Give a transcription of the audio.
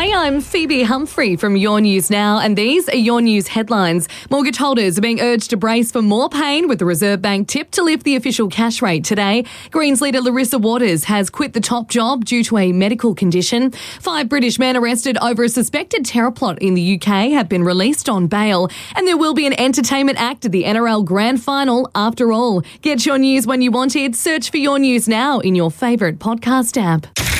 Hi, I'm Phoebe Humphrey from Your News Now, and these are your news headlines. Mortgage holders are being urged to brace for more pain with the Reserve Bank tip to lift the official cash rate today. Greens leader Larissa Waters has quit the top job due to a medical condition. 5 British men arrested over a suspected terror plot in the UK have been released on bail. And there will be an entertainment act at the NRL Grand Final after all. Get your news when you want it. Search for Your News Now in your favourite podcast app.